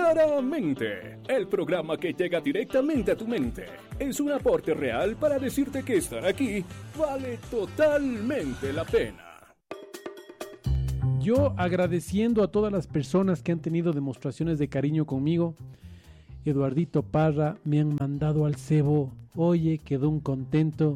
Claramente, el programa que llega directamente a tu mente. Es un aporte real para decirte que estar aquí vale totalmente la pena. Yo agradeciendo a todas las personas que han tenido demostraciones de cariño conmigo. Eduardito Parra, me han mandado al cebo. Oye, quedó un contento.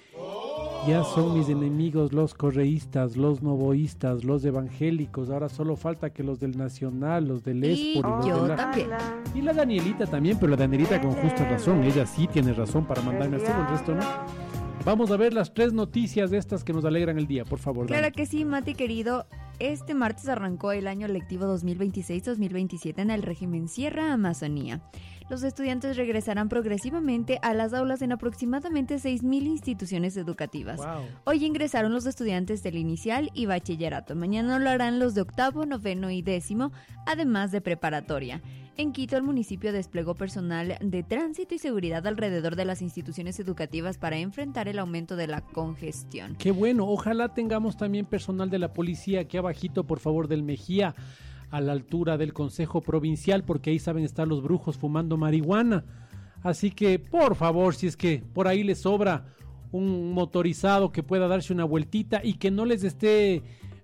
Ya son mis enemigos los correístas, los novoístas, los evangélicos. Ahora solo falta que los del Nacional, los del Espor y los de la... también. Y la Danielita también, pero la Danielita con justa razón. Ella sí tiene razón para mandarme al cebo, el resto no. Vamos a ver las 3 noticias de estas que nos alegran el día, por favor. Claro Dani. que sí, Mati querido. Este martes arrancó el año lectivo 2026-2027 en el régimen Sierra Amazonía. Los estudiantes regresarán progresivamente a las aulas en aproximadamente 6.000 instituciones educativas. Wow. Hoy ingresaron los estudiantes del inicial y bachillerato. Mañana lo harán los de octavo, noveno y décimo, además de preparatoria. En Quito, el municipio desplegó personal de tránsito y seguridad alrededor de las instituciones educativas para enfrentar el aumento de la congestión. Qué bueno, ojalá tengamos también personal de la policía aquí abajito, por favor, del Mejía, a la altura del Consejo Provincial, porque ahí saben estar los brujos fumando marihuana. Así que, por favor, si es que por ahí les sobra un motorizado que pueda darse una vueltita y que no les esté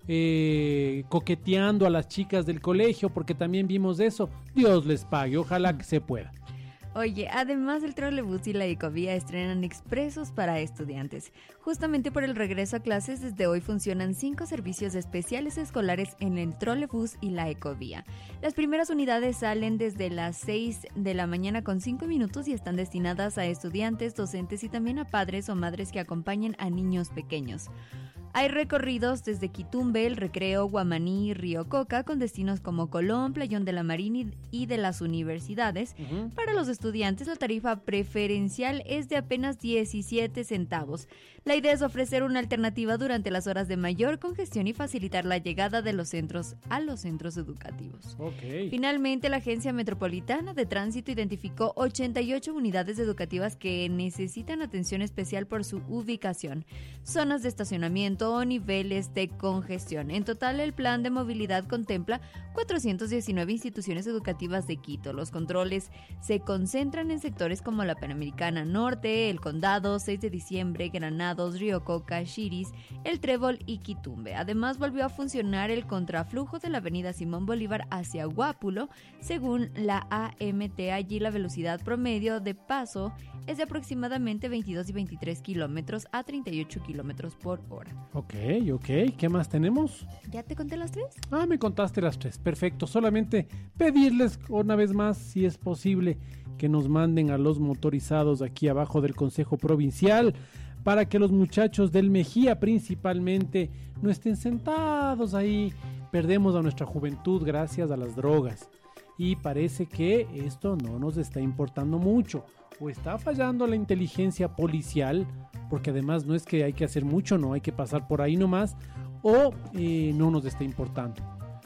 coqueteando a las chicas del colegio, porque también vimos eso. Dios les pague, ojalá que se pueda. Oye, además el trolebús y la ecovía estrenan expresos para estudiantes. Justamente por el regreso a clases, desde hoy funcionan 5 servicios especiales escolares en el trolebús y la ecovía. Las primeras unidades salen desde las 6 de la mañana con 5 minutos y están destinadas a estudiantes, docentes y también a padres o madres que acompañen a niños pequeños. Hay recorridos desde Quitumbe, El Recreo, Guamaní y Río Coca con destinos como Colón, Playón de la Marina y de las universidades. Para los estudiantes la tarifa preferencial es de apenas 17 centavos. La idea es ofrecer una alternativa durante las horas de mayor congestión y facilitar la llegada de los centros a los centros educativos. Okay. Finalmente, la Agencia Metropolitana de Tránsito identificó 88 unidades educativas que necesitan atención especial por su ubicación, zonas de estacionamiento o niveles de congestión. En total, el plan de movilidad contempla 419 instituciones educativas de Quito. Los controles se concentran en sectores como la Panamericana Norte, El Condado, 6 de diciembre, Granados, Río Coca, Chiris, El Trébol y Quitumbe. Además, volvió a funcionar el contraflujo de la avenida Simón Bolívar hacia Guápulo. Según la AMT, allí la velocidad promedio de paso es de aproximadamente 22 y 23 kilómetros a 38 kilómetros por hora. Ok, ¿qué más tenemos? ¿Ya te conté las 3? Ah, me contaste las 3, perfecto. Solamente pedirles una vez más, si es posible, que nos manden a los motorizados aquí abajo del Consejo Provincial para que los muchachos del Mejía principalmente no estén sentados ahí. Perdemos a nuestra juventud gracias a las drogas y parece que esto no nos está importando mucho, o está fallando la inteligencia policial, porque además no es que hay que hacer mucho, no hay que pasar por ahí nomás, o no nos está importando.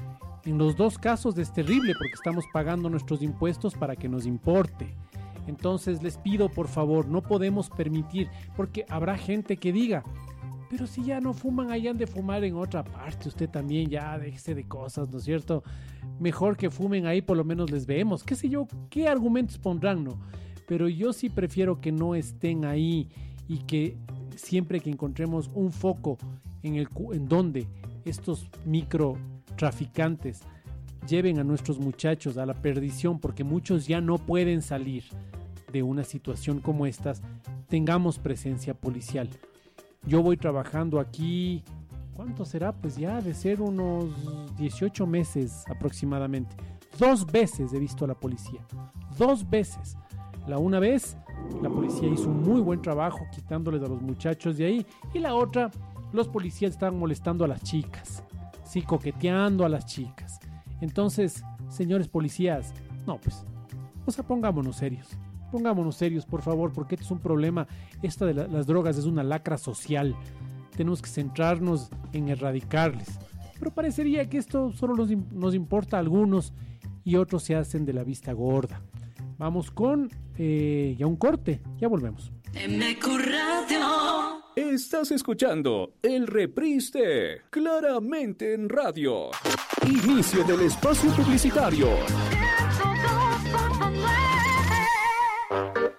En los dos casos es terrible porque estamos pagando nuestros impuestos para que nos importe. Entonces les pido, por favor, no podemos permitir, porque habrá gente que diga, pero si ya no fuman, ahí han de fumar en otra parte, usted también ya déjese de cosas, ¿no es cierto? Mejor que fumen ahí, por lo menos les vemos, qué sé yo, qué argumentos pondrán, ¿no? Pero yo sí prefiero que no estén ahí y que siempre que encontremos un foco en donde estos microtraficantes lleven a nuestros muchachos a la perdición, porque muchos ya no pueden salir de una situación como estas, tengamos presencia policial. Yo voy trabajando aquí, ¿cuánto será? Pues ya de ser unos 18 meses aproximadamente. 2 veces he visto a la policía, 2 veces. La una vez, la policía hizo un muy buen trabajo quitándoles a los muchachos de ahí, y la otra, los policías estaban molestando a las chicas, sí, coqueteando a las chicas. Entonces, señores policías, no pues, o sea, pongámonos serios, por favor, porque este es un problema. Esta de las drogas es una lacra social, tenemos que centrarnos en erradicarles, pero parecería que esto solo nos importa a algunos y otros se hacen de la vista gorda. Vamos con ya un corte, ya volvemos. MQ Radio. Estás escuchando el reprise de Claramente en Radio. Inicio del espacio publicitario.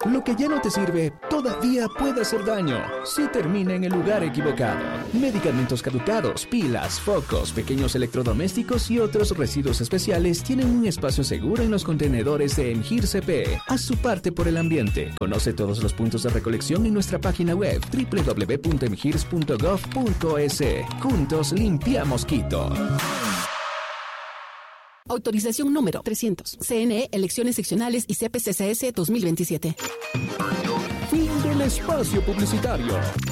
Lo que ya no te sirve todavía puede hacer daño si termina en el lugar equivocado. Medicamentos caducados, pilas, focos, pequeños electrodomésticos y otros residuos especiales tienen un espacio seguro en los contenedores de Emgir CP. Haz su parte por el ambiente. Conoce todos los puntos de recolección en nuestra página web www.emgirs.gov.es. Juntos limpiamos Quito. Autorización número 300. CNE, Elecciones Seccionales y CPCCS 2027. Fin del espacio publicitario.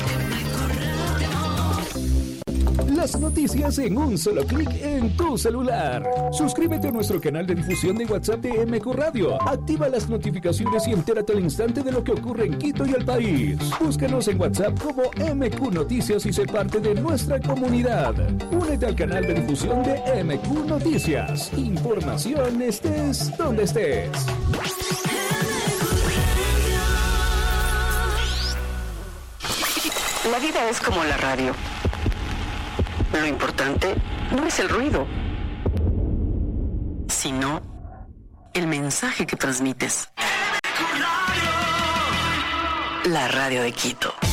Las noticias en un solo clic en tu celular. Suscríbete a nuestro canal de difusión de WhatsApp de MQ Radio. Activa las notificaciones y entérate al instante de lo que ocurre en Quito y el país. Búscanos en WhatsApp como MQ Noticias y sé parte de nuestra comunidad. Únete al canal de difusión de MQ Noticias. Información estés donde estés. La vida es como la radio. Lo importante no es el ruido, sino el mensaje que transmites. La radio de Quito.